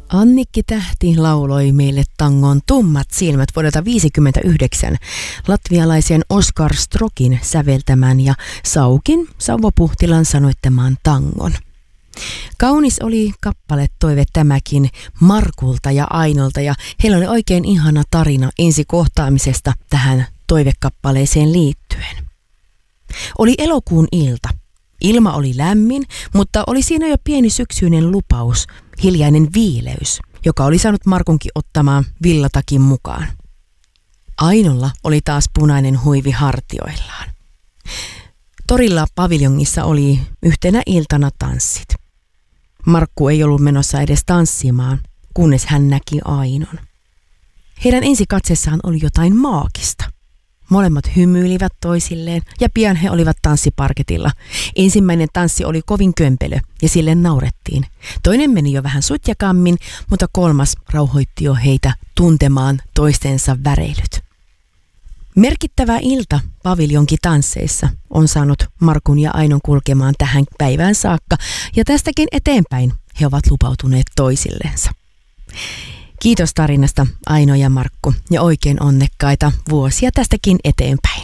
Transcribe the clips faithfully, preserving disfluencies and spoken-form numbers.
Annikki Tähti lauloi meille tangon Tummat silmät vuodelta viisikymmentäyhdeksän latvialaisen Oskar Strokin säveltämän ja Saukin Sauvo Puhtilan sanoittamaan tangon. Kaunis oli kappale toive tämäkin Markulta ja Ainolta, ja heillä oli oikein ihana tarina ensi kohtaamisesta tähän toivekappaleeseen liittyen. Oli elokuun ilta. Ilma oli lämmin, mutta oli siinä jo pieni syksyinen lupaus, hiljainen viileys, joka oli saanut Markunkin ottamaan villatakin mukaan. Ainolla oli taas punainen huivi hartioillaan. Torilla paviljongissa oli yhtenä iltana tanssit. Markku ei ollut menossa edes tanssimaan, kunnes hän näki Ainon. Heidän ensikatsessaan oli jotain maagista. Molemmat hymyilivät toisilleen ja pian he olivat tanssiparketilla. Ensimmäinen tanssi oli kovin kömpelö ja sille naurettiin. Toinen meni jo vähän sutjakammin, mutta kolmas rauhoitti jo heitä tuntemaan toistensa väreilyt. Merkittävä ilta paviljonki tansseissa on saanut Markun ja Ainon kulkemaan tähän päivään saakka, ja tästäkin eteenpäin he ovat lupautuneet toisillensa. Kiitos tarinasta Aino ja Markku, ja oikein onnekkaita vuosia tästäkin eteenpäin.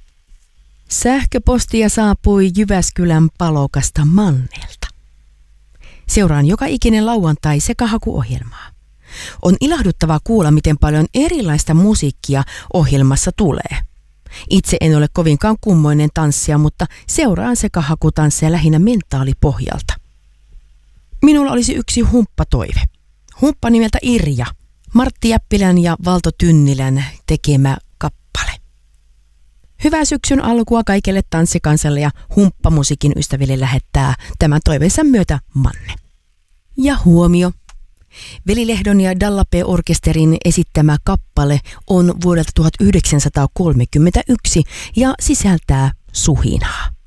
Sähköpostia saapui Jyväskylän Palokasta Mannelta. Seuraan joka ikinen lauantai sekahakuohjelmaa. On ilahduttavaa kuulla, miten paljon erilaista musiikkia ohjelmassa tulee. Itse en ole kovinkaan kummoinen tanssija, mutta seuraan sekahakutansseja lähinnä mentaalipohjalta. Minulla olisi yksi humppatoive. Humppa nimeltä Irja, Martti Jäppilän ja Valto Tynnilän tekemä kappale. Hyvää syksyn alkua kaikille tanssikansalle ja humppamusiikin ystäville lähettää tämän toiveensa myötä Manne. Ja huomio. Veli Lehdon ja Dallape-orkesterin esittämä kappale on vuodelta tuhatyhdeksänsataakolmekymmentäyksi ja sisältää suhinaa.